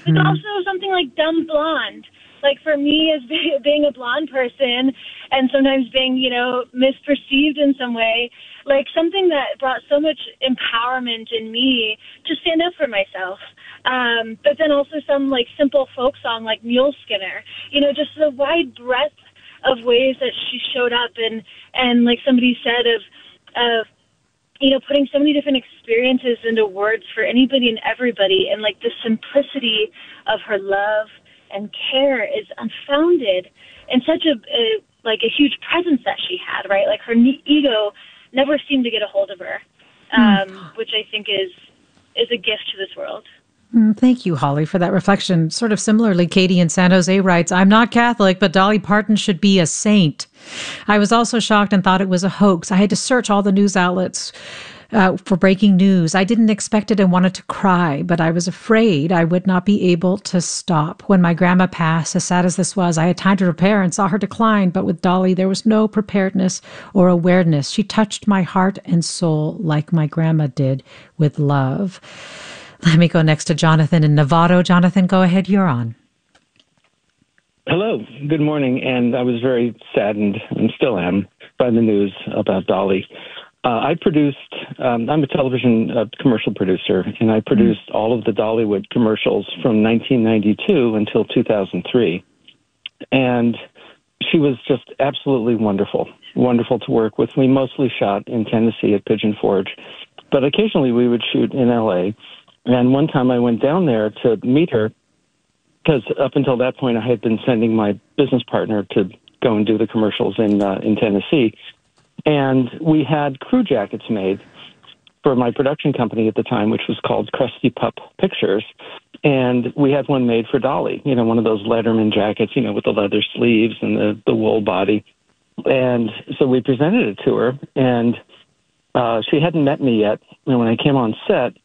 There's also something like dumb blonde. Like for me, as being a blonde person and sometimes being, misperceived in some way, like something that brought so much empowerment in me to stand up for myself. But then also some like simple folk song like Mule Skinner, just the wide breadth of ways that she showed up and like somebody said of putting so many different experiences into words for anybody and everybody, and like the simplicity of her love and care is unfounded, and such a huge presence that she had, right? Like her ego never seemed to get a hold of her, which I think is a gift to this world. Thank you, Holly, for that reflection. Sort of similarly, Katie in San Jose writes, I'm not Catholic, but Dolly Parton should be a saint. I was also shocked and thought it was a hoax. I had to search all the news outlets for breaking news. I didn't expect it and wanted to cry, but I was afraid I would not be able to stop. When my grandma passed, as sad as this was, I had time to prepare and saw her decline, but with Dolly, there was no preparedness or awareness. She touched my heart and soul like my grandma did with love. Let me go next to Jonathan in Novato. Jonathan, go ahead. You're on. Hello. Good morning. And I was very saddened, and still am, by the news about Dolly. I produced, I'm a television commercial producer, and I produced all of the Dollywood commercials from 1992 until 2003. And she was just absolutely wonderful to work with. We mostly shot in Tennessee at Pigeon Forge, but occasionally we would shoot in L.A., and one time I went down there to meet her because up until that point I had been sending my business partner to go and do the commercials in Tennessee. And we had crew jackets made for my production company at the time, which was called Krusty Pup Pictures. And we had one made for Dolly, one of those Letterman jackets, with the leather sleeves and the wool body. And so we presented it to her, and she hadn't met me yet. And when I came on set,